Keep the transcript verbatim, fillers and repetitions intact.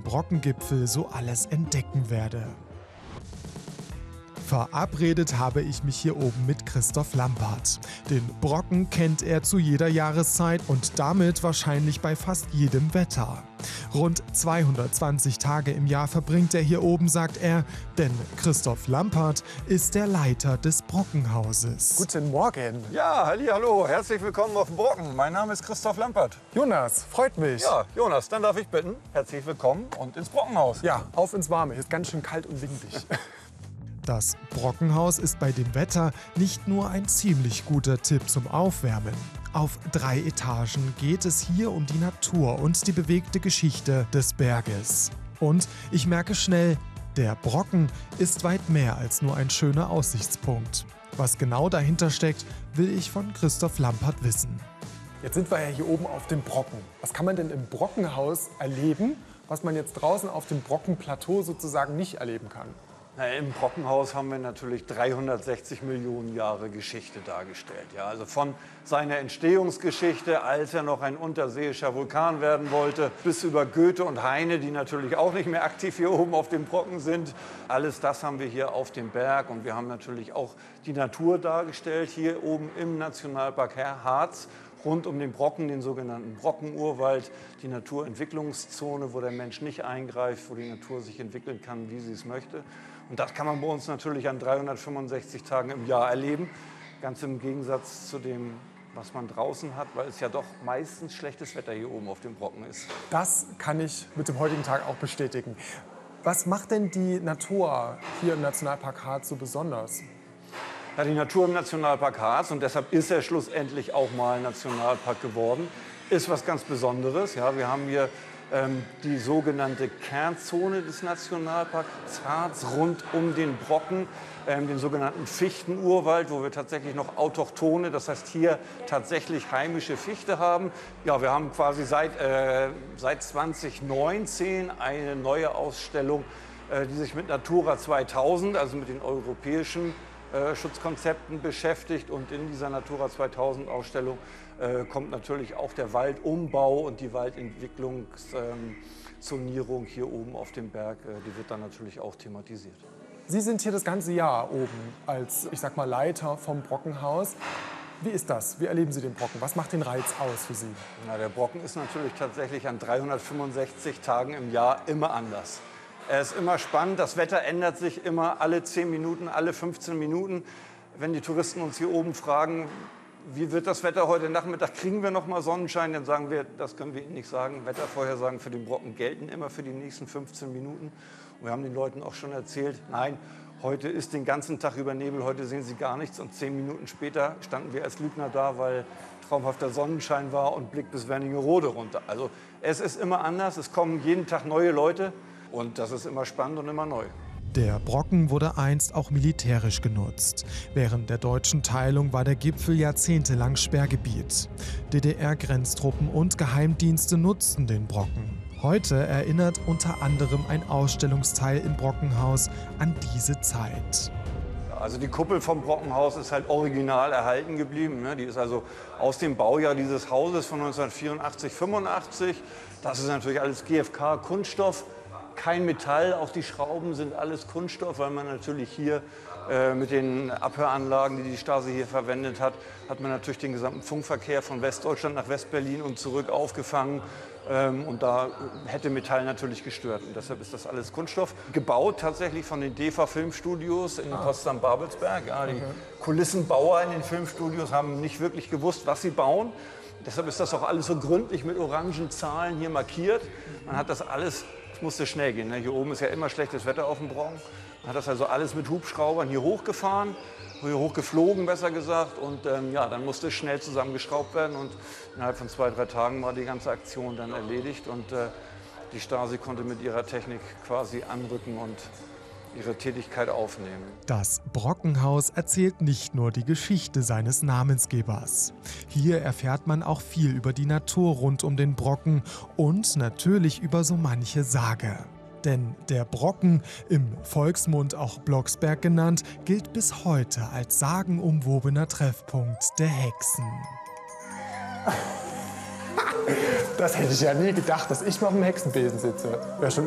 Brockengipfel so alles entdecken werde. Verabredet habe ich mich hier oben mit Christoph Lampert. Den Brocken kennt er zu jeder Jahreszeit und damit wahrscheinlich bei fast jedem Wetter. Rund zweihundertzwanzig Tage im Jahr verbringt er hier oben, sagt er, denn Christoph Lampert ist der Leiter des Brockenhauses. Guten Morgen. Ja, halli, hallo, herzlich willkommen auf dem Brocken. Mein Name ist Christoph Lampert. Jonas, freut mich. Ja, Jonas, dann darf ich bitten, herzlich willkommen und ins Brockenhaus. Ja, auf ins Warme. Hier ist ganz schön kalt und windig. Das Brockenhaus ist bei dem Wetter nicht nur ein ziemlich guter Tipp zum Aufwärmen. Auf drei Etagen geht es hier um die Natur und die bewegte Geschichte des Berges. Und ich merke schnell, der Brocken ist weit mehr als nur ein schöner Aussichtspunkt. Was genau dahinter steckt, will ich von Christoph Lampert wissen. Jetzt sind wir ja hier oben auf dem Brocken. Was kann man denn im Brockenhaus erleben, was man jetzt draußen auf dem Brockenplateau sozusagen nicht erleben kann? Na, im Brockenhaus haben wir natürlich dreihundertsechzig Millionen Jahre Geschichte dargestellt. Ja, also von seiner Entstehungsgeschichte, als er noch ein unterseeischer Vulkan werden wollte, bis über Goethe und Heine, die natürlich auch nicht mehr aktiv hier oben auf dem Brocken sind. Alles das haben wir hier auf dem Berg. Und wir haben natürlich auch die Natur dargestellt, hier oben im Nationalpark Harz. Rund um den Brocken, den sogenannten Brockenurwald, die Naturentwicklungszone, wo der Mensch nicht eingreift, wo die Natur sich entwickeln kann, wie sie es möchte. Und das kann man bei uns natürlich an dreihundertfünfundsechzig Tagen im Jahr erleben. Ganz im Gegensatz zu dem, was man draußen hat, weil es ja doch meistens schlechtes Wetter hier oben auf dem Brocken ist. Das kann ich mit dem heutigen Tag auch bestätigen. Was macht denn die Natur hier im Nationalpark Harz so besonders? Ja, die Natur im Nationalpark Harz, und deshalb ist er schlussendlich auch mal Nationalpark geworden, ist was ganz Besonderes. Ja, wir haben hier ähm, die sogenannte Kernzone des Nationalparks Harz rund um den Brocken, ähm, den sogenannten Fichtenurwald, wo wir tatsächlich noch autochthone, das heißt hier tatsächlich heimische Fichte haben. Ja, wir haben quasi seit, äh, seit zweitausendneunzehn eine neue Ausstellung, äh, die sich mit Natura zweitausend, also mit den europäischen Äh, Schutzkonzepten beschäftigt, und in dieser Natura zweitausend Ausstellung äh, kommt natürlich auch der Waldumbau und die Waldentwicklungszonierung ähm, hier oben auf dem Berg, äh, die wird dann natürlich auch thematisiert. Sie sind hier das ganze Jahr oben als, ich sag mal, Leiter vom Brockenhaus. Wie ist das? Wie erleben Sie den Brocken? Was macht den Reiz aus für Sie? Na, der Brocken ist natürlich tatsächlich an dreihundertfünfundsechzig Tagen im Jahr immer anders. Er ist immer spannend, das Wetter ändert sich immer alle zehn Minuten, alle fünfzehn Minuten. Wenn die Touristen uns hier oben fragen, wie wird das Wetter heute Nachmittag, kriegen wir noch mal Sonnenschein, dann sagen wir, das können wir Ihnen nicht sagen. Wettervorhersagen für den Brocken gelten immer für die nächsten fünfzehn Minuten. Und wir haben den Leuten auch schon erzählt, nein, heute ist den ganzen Tag über Nebel, heute sehen Sie gar nichts. Und zehn Minuten später standen wir als Lügner da, weil traumhafter Sonnenschein war und Blick bis Wernigerode runter. Also es ist immer anders, es kommen jeden Tag neue Leute. Und das ist immer spannend und immer neu. Der Brocken wurde einst auch militärisch genutzt. Während der deutschen Teilung war der Gipfel jahrzehntelang Sperrgebiet. D D R-Grenztruppen und Geheimdienste nutzten den Brocken. Heute erinnert unter anderem ein Ausstellungsteil im Brockenhaus an diese Zeit. Also die Kuppel vom Brockenhaus ist halt original erhalten geblieben. Die ist also aus dem Baujahr dieses Hauses von neunzehnhundertvierundachtzig, fünfundachtzig. Das ist natürlich alles G F K-Kunststoff. Kein Metall, auch die Schrauben sind alles Kunststoff, weil man natürlich hier äh, mit den Abhöranlagen, die die Stasi hier verwendet hat, hat man natürlich den gesamten Funkverkehr von Westdeutschland nach Westberlin und zurück aufgefangen. Ähm, und da hätte Metall natürlich gestört. Und deshalb ist das alles Kunststoff. Gebaut tatsächlich von den D E F A-Filmstudios in Potsdam-Babelsberg. Ja, die Kulissenbauer in den Filmstudios haben nicht wirklich gewusst, was sie bauen. Deshalb ist das auch alles so gründlich mit orangen Zahlen hier markiert. Man hat das alles... Es musste schnell gehen. Ne? Hier oben ist ja immer schlechtes Wetter auf dem Brocken. Man hat das also alles mit Hubschraubern hier hochgefahren, hier hochgeflogen, besser gesagt. Und ähm, ja, dann musste es schnell zusammengeschraubt werden. Und innerhalb von zwei, drei Tagen war die ganze Aktion dann erledigt. Und äh, die Stasi konnte mit ihrer Technik quasi anrücken und ihre Tätigkeit aufnehmen. Das Brockenhaus erzählt nicht nur die Geschichte seines Namensgebers. Hier erfährt man auch viel über die Natur rund um den Brocken und natürlich über so manche Sage. Denn der Brocken, im Volksmund auch Blocksberg genannt, gilt bis heute als sagenumwobener Treffpunkt der Hexen. Das hätte ich ja nie gedacht, dass ich mal auf dem Hexenbesen sitze. Wäre schon